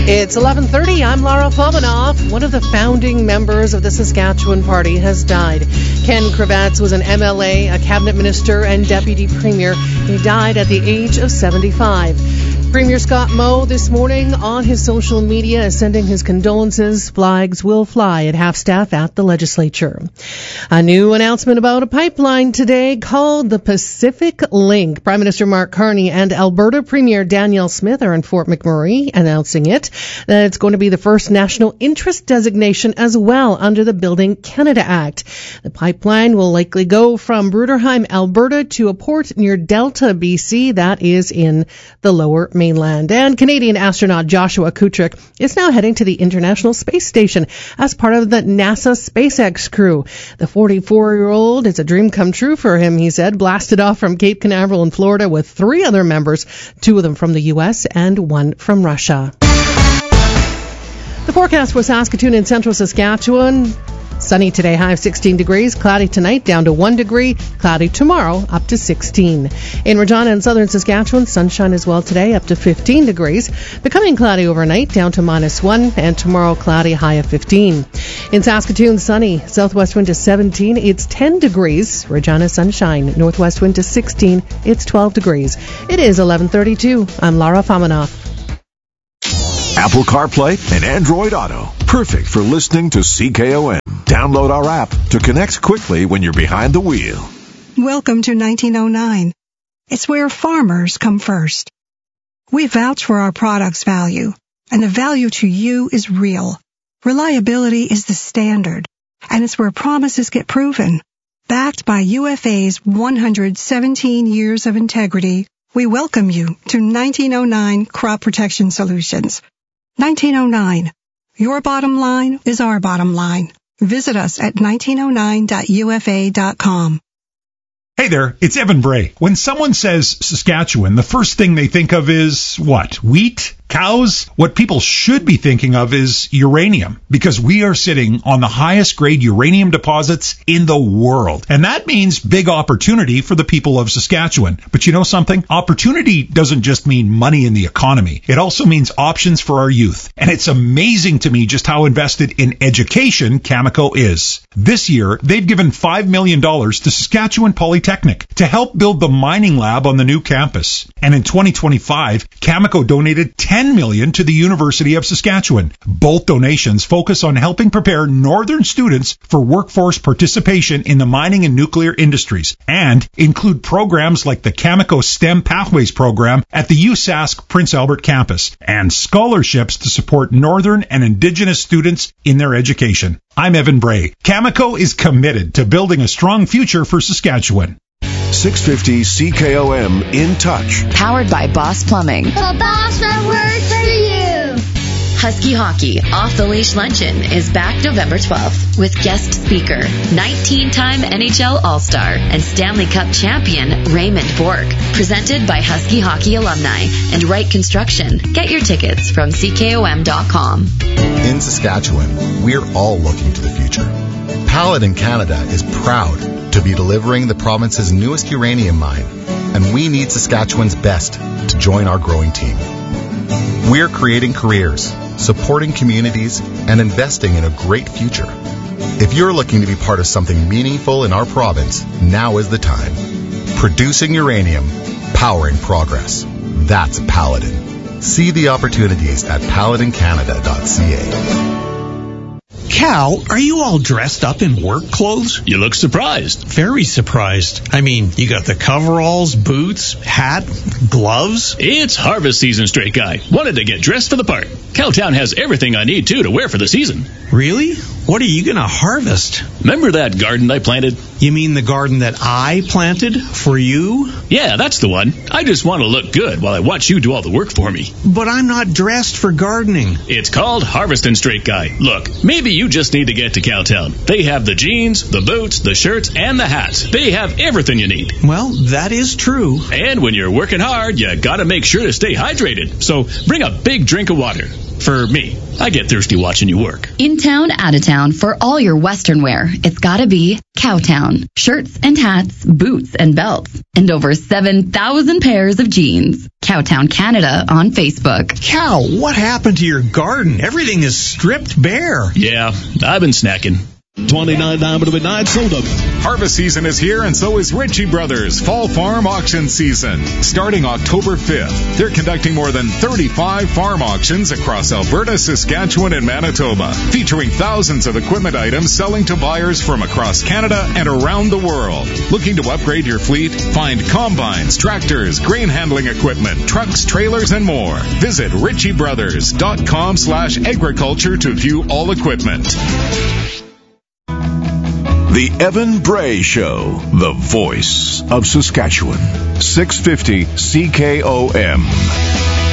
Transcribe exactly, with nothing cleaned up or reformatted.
It's eleven thirty. I'm Lara Pomanoff. One of the founding members of the Saskatchewan Party has died. Ken Kravets was an M L A, a cabinet minister, and deputy premier. He died at the age of seventy-five. Premier Scott Moe this morning on his social media is sending his condolences. Flags will fly at half-staff at the legislature. A new announcement about a pipeline today called the Pacific Link. Prime Minister Mark Carney and Alberta Premier Danielle Smith are in Fort McMurray announcing it. That it's going to be the first national interest designation as well under the Building Canada Act. The pipeline will likely go from Bruderheim, Alberta to a port near Delta, B C. That is in the Lower Mainland. Mainland. And Canadian astronaut Joshua Kutrick is now heading to the International Space Station as part of the NASA SpaceX crew. The forty-four-year-old, it's a dream come true for him, he said, blasted off from Cape Canaveral in Florida with three other members, two of them from the U S and one from Russia. The forecast for Saskatoon and central Saskatchewan. Sunny today, high of sixteen degrees. Cloudy tonight, down to one degree. Cloudy tomorrow, up to sixteen. In Regina and southern Saskatchewan, sunshine as well today, up to fifteen degrees. Becoming cloudy overnight, down to minus one. And tomorrow, cloudy, high of fifteen. In Saskatoon, sunny. Southwest wind to seventeen. It's ten degrees. Regina, sunshine. Northwest wind to sixteen. It's twelve degrees. It is eleven thirty-two. I'm Lara Pomanoff. Apple CarPlay and Android Auto. Perfect for listening to C K O M. Download our app to connect quickly when you're behind the wheel. Welcome to nineteen oh nine. It's where farmers come first. We vouch for our product's value, and the value to you is real. Reliability is the standard, and it's where promises get proven. Backed by U F A's one hundred seventeen years of integrity, we welcome you to nineteen oh nine Crop Protection Solutions. nineteen oh nine. Your bottom line is our bottom line. Visit us at nineteen oh nine dot U F A dot com. Hey there, it's Evan Bray. When someone says Saskatchewan, the first thing they think of is what? Wheat? Cows? What people should be thinking of is uranium, because we are sitting on the highest grade uranium deposits in the world. And that means big opportunity for the people of Saskatchewan. But you know something? Opportunity doesn't just mean money in the economy. It also means options for our youth. And it's amazing to me just how invested in education Cameco is. This year, they've given five million dollars to Saskatchewan Polytechnic to help build the mining lab on the new campus. And in twenty twenty-five, Cameco donated ten million dollars to the University of Saskatchewan. Both donations focus on helping prepare northern students for workforce participation in the mining and nuclear industries, and include programs like the Cameco STEM Pathways program at the U Sask Prince Albert campus, and scholarships to support northern and indigenous students in their education. I'm Evan Bray. Cameco is committed to building a strong future for Saskatchewan. six fifty C K O M In Touch. Powered by Boss Plumbing. The boss that works for you. Husky Hockey Off the Leash Luncheon is back November twelfth with guest speaker, nineteen-time N H L All-Star and Stanley Cup champion Raymond Bourque. Presented by Husky Hockey alumni and Wright Construction. Get your tickets from C K O M dot com. In Saskatchewan, we're all looking to the future. Paladin Canada is proud to be delivering the province's newest uranium mine, and we need Saskatchewan's best to join our growing team. We're creating careers, supporting communities, and investing in a great future. If you're looking to be part of something meaningful in our province, now is the time. Producing uranium, powering progress. That's Paladin. See the opportunities at paladin canada dot c a. Cal, are you all dressed up in work clothes? You look surprised. Very surprised. I mean, you got the coveralls, boots, hat, gloves. It's harvest season, straight guy. Wanted to get dressed for the part. Cowtown has everything I need, too, to wear for the season. Really? What are you going to harvest? Remember that garden I planted? You mean the garden that I planted for you? Yeah, that's the one. I just want to look good while I watch you do all the work for me. But I'm not dressed for gardening. It's called Harvestin' Straight Guy. Look, maybe you just need to get to Cowtown. They have the jeans, the boots, the shirts, and the hats. They have everything you need. Well, that is true. And when you're working hard, you gotta make sure to stay hydrated. So bring a big drink of water. For me, I get thirsty watching you work. In town, out of town. Cowtown for all your Western wear. It's gotta be Cowtown. Shirts and hats, boots and belts, and over seven thousand pairs of jeans. Cowtown Canada on Facebook. Cow, what happened to your garden? Everything is stripped bare. Yeah, I've been snacking. twenty-nine down to midnight sold up. Harvest season is here, and so is Ritchie Brothers Fall Farm Auction Season. Starting October fifth, they're conducting more than thirty-five farm auctions across Alberta, Saskatchewan, and Manitoba, featuring thousands of equipment items selling to buyers from across Canada and around the world. Looking to upgrade your fleet? Find combines, tractors, grain handling equipment, trucks, trailers, and more. Visit ritchie brothers dot com slash agriculture to view all equipment. The Evan Bray Show, the voice of Saskatchewan. six fifty C K O M.